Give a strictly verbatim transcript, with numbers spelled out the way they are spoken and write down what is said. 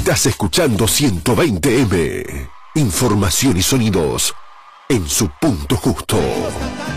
Estás escuchando ciento veinte eme. Información y sonidos en su punto justo.